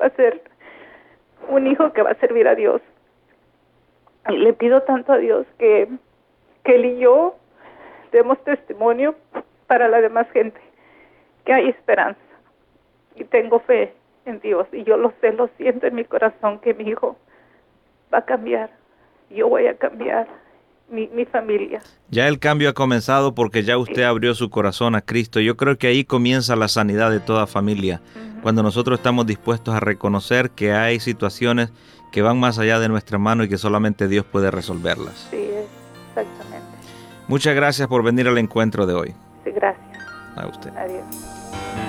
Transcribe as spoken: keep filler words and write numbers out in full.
va a ser un hijo que va a servir a Dios. Y le pido tanto a Dios que, que él y yo demos testimonio para la demás gente, que hay esperanza. Y tengo fe en Dios, y yo lo sé, lo siento en mi corazón, que mi hijo va a cambiar. Yo voy a cambiar, mi, mi familia. Ya el cambio ha comenzado porque ya usted abrió su corazón a Cristo. Yo creo que ahí comienza la sanidad de toda familia. Uh-huh. Cuando nosotros estamos dispuestos a reconocer que hay situaciones que van más allá de nuestra mano y que solamente Dios puede resolverlas. Sí, exactamente. Muchas gracias por venir al encuentro de hoy. Sí, gracias. A usted. Adiós.